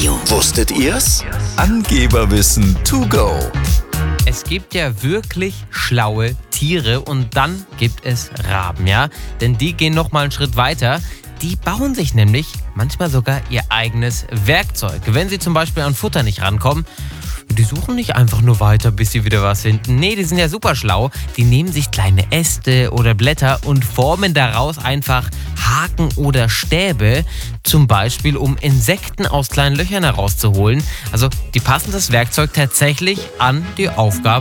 Radio. Wusstet ihr's? Angeberwissen to go. Es gibt ja wirklich schlaue Tiere und dann gibt es Raben, ja? Denn die gehen noch mal einen Schritt weiter. Die bauen sich nämlich manchmal sogar ihr eigenes Werkzeug. Wenn sie zum Beispiel an Futter nicht rankommen, die suchen nicht einfach nur weiter, bis sie wieder was finden. Nee, die sind ja super schlau. Die nehmen sich kleine Äste oder Blätter und formen daraus einfach Haken oder Stäbe. Zum Beispiel, um Insekten aus kleinen Löchern herauszuholen. Also, die passen das Werkzeug tatsächlich an die Aufgabe